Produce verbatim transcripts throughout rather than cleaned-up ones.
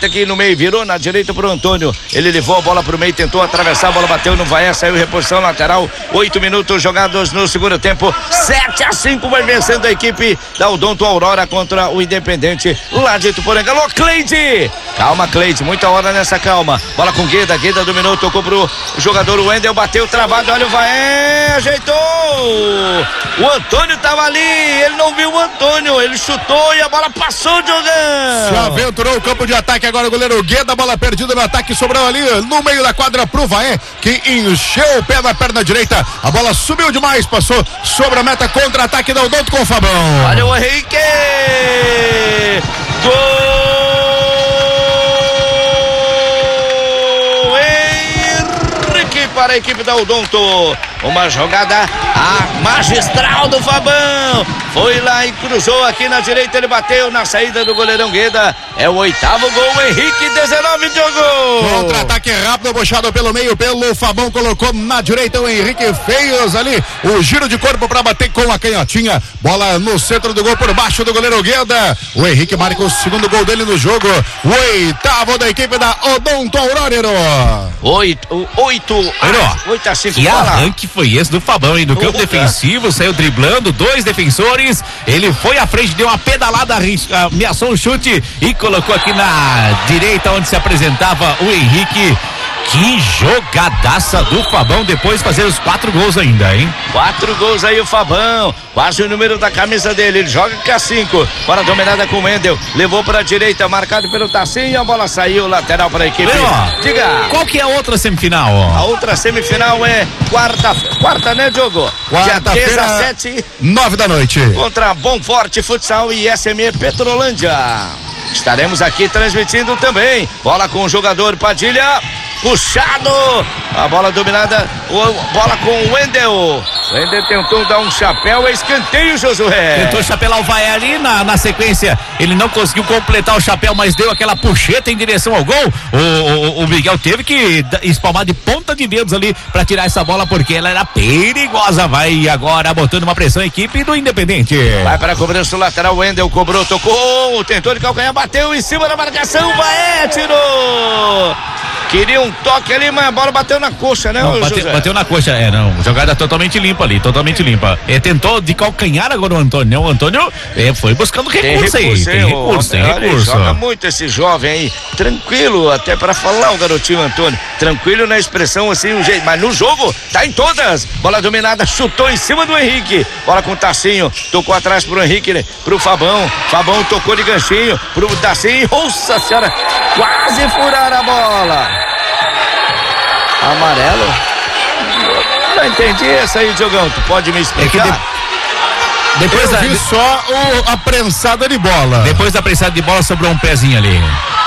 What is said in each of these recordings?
direita aqui no meio, virou na direita pro Antônio. Ele levou a bola pro meio, tentou atravessar, a bola bateu no Vaé, saiu reposição lateral. Oito minutos jogados no segundo tempo. sete a cinco vai vencendo a equipe da Odonto Aurora contra o Independente lá de Ituporanga. Alô, Cleide! Calma, Cleide, muita hora nessa calma. Bola com Gueda, Gueda dominou, tocou pro jogador Wendel, bateu travado, olha o Vaé, ajeitou! O Antônio tava ali, ele não viu o Antônio, ele chutou e a bola passou jogando. Se aventurou o campo de ataque agora o goleiro Gueda, bola perdida no ataque, sobrou ali no meio da quadra pro Vaé, que encheu o pé na perna direita, a bola subiu demais, passou sobre a meta, contra-ataque da Odonto com o Fabão. Olha o Henrique! Gol! Henrique para a equipe da Odonto. Uma jogada a magistral do Fabão. Foi lá e cruzou aqui na direita, ele bateu na saída do goleirão Gueda. É o oitavo gol, Henrique, dezenove de jogo. Contra-ataque rápido, puxado pelo meio, pelo Fabão, colocou na direita o Henrique, fez ali o giro de corpo para bater com a canhotinha. Bola no centro do gol, por baixo do goleiro Gueda. O Henrique marca o segundo gol dele no jogo. O oitavo da equipe da Odonto Aurora. Oito, oito, ah, oito a cinco. Que arranque foi esse do Fabão, hein? No campo Opa. defensivo, saiu driblando dois defensores, ele foi à frente, deu uma pedalada, ameaçou o chute e colocou aqui na direita onde se apresentava o Henrique. Que jogadaça do Fabão, depois fazer os quatro gols ainda, hein? Quatro gols aí o Fabão, quase o número da camisa dele, ele joga com a cinco, bola dominada com o Wendel, levou para a direita, marcado pelo Tassinho, a bola saiu, lateral para a equipe. Ó, diga. Qual que é a outra semifinal? Ó? A outra semifinal é quarta, quarta né, Diogo? Quarta-feira, dia dezessete, nove da noite. contra Bom Forte Futsal e S M E Petrolândia. Estaremos aqui transmitindo também, bola com o jogador Padilha, puxado, a bola dominada, bola com o Wendel. O Wendel tentou dar um chapéu, é escanteio, Josué. Tentou chapelar o Vaé ali na, na sequência, ele não conseguiu completar o chapéu, mas deu aquela puxeta em direção ao gol. O, o, o Miguel teve que espalmar de ponta de dedos ali pra tirar essa bola, porque ela era perigosa. Vai agora botando uma pressão a equipe do Independente. Vai para a cobrança lateral, Wendel cobrou, tocou, tentou de calcanhar, bateu em cima da marcação, Vaé tirou. Queria um toque ali, mas a bola bateu na coxa, né? Não, bateu, bateu na coxa, é, não, jogada totalmente limpa ali, totalmente limpa. É, tentou de calcanhar agora o Antônio, né? O Antônio é, foi buscando recurso, tem recurso aí, tem recurso, tem olha, recurso. Joga muito esse jovem aí, tranquilo, até para falar o garotinho Antônio, tranquilo na expressão assim, um jeito, mas no jogo, tá em todas, bola dominada, chutou em cima do Henrique, bola com o Tassinho, tocou atrás pro Henrique, né? Pro Fabão, Fabão tocou de ganchinho, pro Tassinho, nossa senhora, quase furaram a bola. Amarelo? Não entendi essa aí, Diogão. Tu pode me explicar? É que de... Depois Eu vi só o, a prensada de bola. Depois da prensada de bola sobrou um pezinho ali.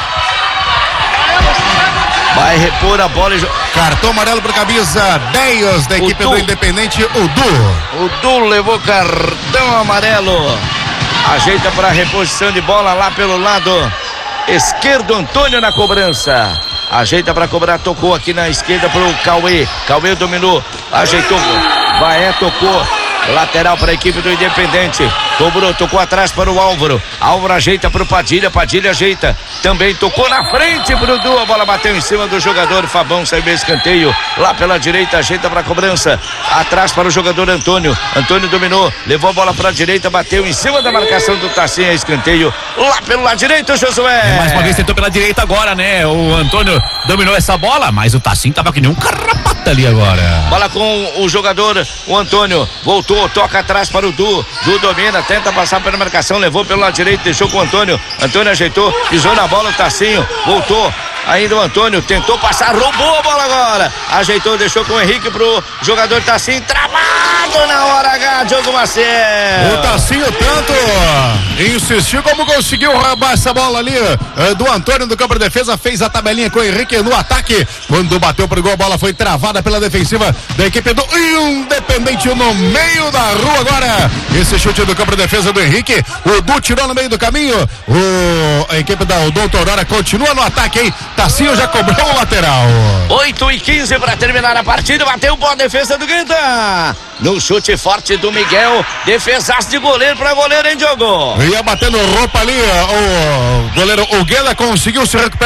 Vai repor a bola e... Cartão amarelo para camisa dez da equipe do Independente, o Du. O Du levou cartão amarelo. Ajeita para reposição de bola lá pelo lado esquerdo, Antônio na cobrança. Ajeita para cobrar, tocou aqui na esquerda pro Cauê. Cauê dominou, ajeitou, Vaé tocou. Lateral para a equipe do Independente. Cobrou, tocou atrás para o Álvaro. Álvaro ajeita para o Padilha, Padilha ajeita. Também tocou na frente para o Du. A bola bateu em cima do jogador Fabão, saiu meio escanteio. Lá pela direita, ajeita para a cobrança. Atrás para o jogador Antônio. Antônio dominou, levou a bola para a direita, bateu em cima da marcação do Tassinha, escanteio. Lá pelo lado direito, Josué. É, mais uma vez tentou pela direita agora, né? O Antônio dominou essa bola, mas o Tassinha tava que nem um carrapato ali agora. Bola com o jogador, o Antônio. Voltou, toca atrás para o Du. Du domina, tenta passar pela marcação, levou pelo lado direito, deixou com o Antônio. Antônio ajeitou, pisou na bola, o Tassinho, voltou. Ainda o Antônio tentou passar, roubou a bola agora. Ajeitou, deixou com o Henrique pro jogador Tassinho, travado na hora H, Diogo Maciel. O Tassinho tanto insistiu como conseguiu roubar essa bola ali uh, do Antônio do campo de defesa, fez a tabelinha com o Henrique no ataque. Quando bateu pro gol, a bola foi travada pela defensiva da equipe do Independente no meio da rua agora. Esse chute do campo de defesa do Henrique, o Du tirou no meio do caminho. O, a equipe da Odonto Aurora continua no ataque, hein? Tassinho já cobrou o lateral. oito e quinze para terminar a partida. Bateu boa defesa do Gueda. No chute forte do Miguel. Defesaço de goleiro para goleiro, hein, Diogo? Ia batendo roupa ali. O goleiro, o Gueda conseguiu se recuperar.